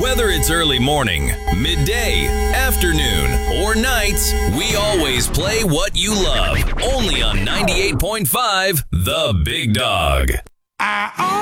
Whether it's early morning, midday, afternoon, or nights, we always play what you love. Only on 98.5 The Big Dog.